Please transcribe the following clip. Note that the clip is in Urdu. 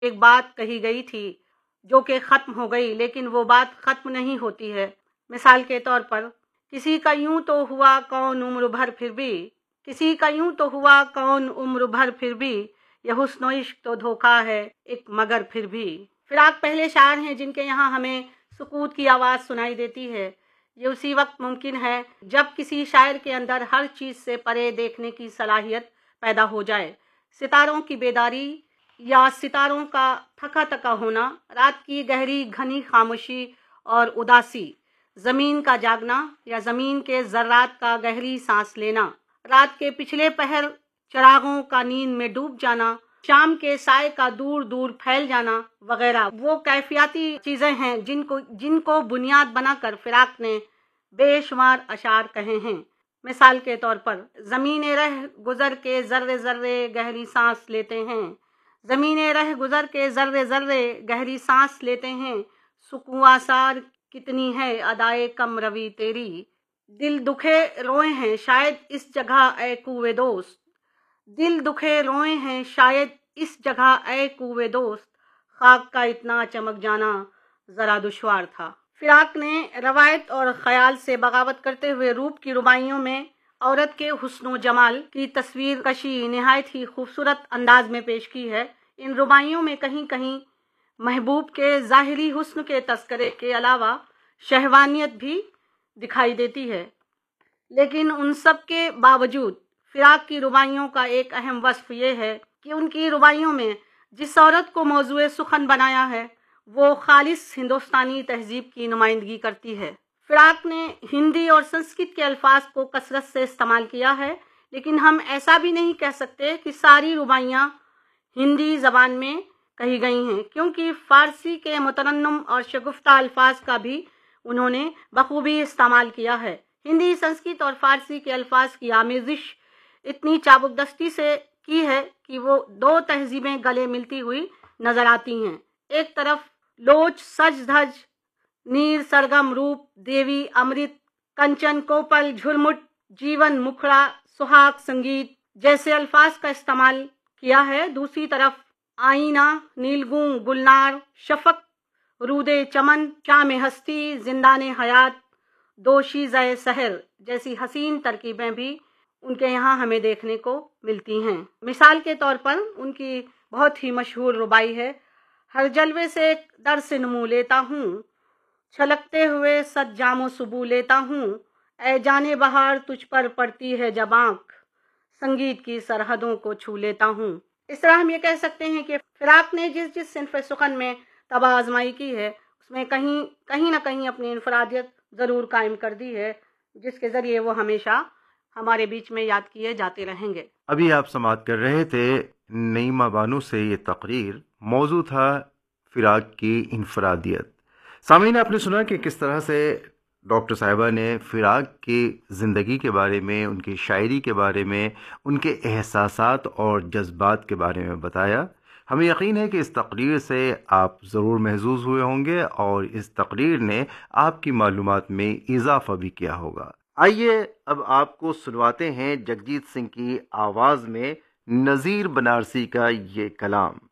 ایک بات کہی گئی تھی جو کہ ختم ہو گئی، لیکن وہ بات ختم نہیں ہوتی ہے۔ مثال کے طور پر، کسی کا یوں تو ہوا کون عمر بھر پھر بھی، کسی کا یوں تو ہوا کون عمر بھر پھر بھی، یہ حسن و عشق تو دھوکا ہے ایک مگر پھر بھی۔ فراق پہلے شاعر ہیں جن کے یہاں ہمیں سکوت کی آواز سنائی دیتی ہے۔ یہ اسی وقت ممکن ہے جب کسی شاعر کے اندر ہر چیز سے پرے دیکھنے کی صلاحیت پیدا ہو جائے۔ ستاروں کی بیداری یا ستاروں کا تھکا تھکا ہونا، رات کی گہری گھنی خاموشی اور اداسی، زمین کا جاگنا یا زمین کے ذرات کا گہری سانس لینا، رات کے پچھلے پہر چراغوں کا نیند میں ڈوب جانا، شام کے سائے کا دور دور پھیل جانا وغیرہ، وہ کیفیاتی چیزیں ہیں جن کو بنیاد بنا کر فراق نے بے شمار اشعار کہے ہیں۔ مثال کے طور پر، زمین رہ گزر کے ذرے ذرے گہری سانس لیتے ہیں، زمین رہ گزر کے ذرے ذرے گہری سانس لیتے ہیں، سکون آثار کتنی ہے ادائے کم روی تیری، دل دکھے روئے ہیں شاید اس جگہ اے کوئے دوست، دل دکھے روئے ہیں شاید اس جگہ اے کوئے دوست، خاک کا اتنا چمک جانا ذرا دشوار تھا۔ فراق نے روایت اور خیال سے بغاوت کرتے ہوئے روپ کی رباعیوں میں عورت کے حسن و جمال کی تصویر کشی نہایت ہی خوبصورت انداز میں پیش کی ہے۔ ان رباعیوں میں کہیں کہیں محبوب کے ظاہری حسن کے تذکرے کے علاوہ شہوانیت بھی دکھائی دیتی ہے، لیکن ان سب کے باوجود فراق کی رباعیوں کا ایک اہم وصف یہ ہے کہ ان کی رباعیوں میں جس عورت کو موضوع سخن بنایا ہے وہ خالص ہندوستانی تہذیب کی نمائندگی کرتی ہے۔ فراق نے ہندی اور سنسکرت کے الفاظ کو کثرت سے استعمال کیا ہے، لیکن ہم ایسا بھی نہیں کہہ سکتے کہ ساری رباعیاں ہندی زبان میں کہی گئی ہیں، کیونکہ فارسی کے مترنم اور شگفتہ الفاظ کا بھی انہوں نے بخوبی استعمال کیا ہے۔ ہندی، سنسکرت اور فارسی کے الفاظ کی آمیزش اتنی چابک دستی سے کی ہے کہ وہ دو تہذیبیں گلے ملتی ہوئی نظر آتی ہیں۔ ایک طرف لوچ سج دھج نیر سرگم روپ دیوی امرت کنچن کوپل جھرمٹ جیون مکھڑا سہاگ سنگیت جیسے الفاظ کا استعمال کیا ہے، دوسری طرف آئینہ، نیلگوں گلنار، شفق رودے چمن، شام ہستی، زندان حیات، دوشیزہ سحر جیسی حسین ترکیبیں بھی ان کے یہاں ہمیں دیکھنے کو ملتی ہیں۔ مثال کے طور پر ان کی بہت ہی مشہور رباعی ہے، ہر جلوے سے در سے نمو لیتا ہوں، چھلکتے ہوئے صد جام و سبو لیتا ہوں، اے جانے بہار تجھ پر پڑتی ہے جب آنکھ، سنگیت کی سرحدوں کو چھو لیتا ہوں۔ اس طرح ہم یہ کہہ سکتے ہیں کہ فراق نے جس صنف سخن میں طبع آزمائی کی ہے اس میں کہیں نہ کہیں اپنی انفرادیت ضرور قائم کر دی ہے، جس کے ذریعے وہ ہمیشہ ہمارے بیچ میں یاد کیے جاتے رہیں گے۔ ابھی آپ سماعت کر رہے تھے نعیمہ بانو سے یہ تقریر، موضوع تھا فراق کی انفرادیت۔ سامعین، آپ نے سنا کہ کس طرح سے ڈاکٹر صاحبہ نے فراق کی زندگی کے بارے میں، ان کی شاعری کے بارے میں، ان کے احساسات اور جذبات کے بارے میں بتایا۔ ہمیں یقین ہے کہ اس تقریر سے آپ ضرور محظوظ ہوئے ہوں گے اور اس تقریر نے آپ کی معلومات میں اضافہ بھی کیا ہوگا۔ آئیے اب آپ کو سنواتے ہیں جگجیت سنگھ کی آواز میں نذیر بنارسی کا یہ کلام۔